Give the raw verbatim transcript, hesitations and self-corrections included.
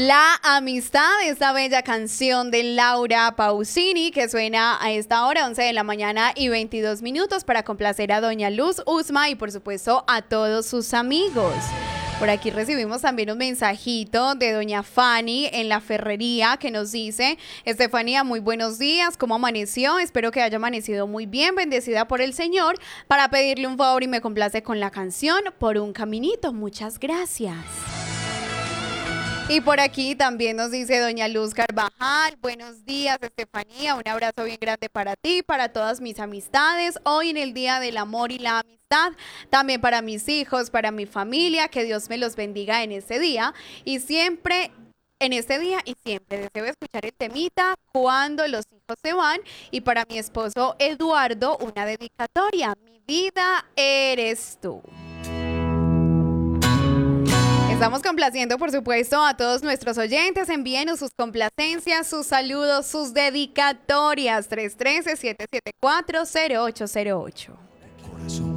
La amistad, esta bella canción de Laura Pausini que suena a esta hora, once de la mañana y veintidós minutos, para complacer a doña Luz Usma y por supuesto a todos sus amigos. Por aquí recibimos también un mensajito de doña Fanny en la ferrería que nos dice: Estefanía, muy buenos días, ¿cómo amaneció? Espero que haya amanecido muy bien, bendecida por el Señor, para pedirle un favor y me complace con la canción Por un Caminito. Muchas gracias. Y por aquí también nos dice doña Luz Carvajal: buenos días, Estefanía, un abrazo bien grande para ti, para todas mis amistades, hoy en el Día del Amor y la Amistad, también para mis hijos, para mi familia, que Dios me los bendiga en este día y siempre, en este día y siempre. Deseo escuchar el temita Cuando los hijos se van, y para mi esposo Eduardo una dedicatoria: mi vida eres tú. Estamos complaciendo, por supuesto, a todos nuestros oyentes. Envíenos sus complacencias, sus saludos, sus dedicatorias. tres uno tres, siete siete cuatro, cero ocho cero ocho.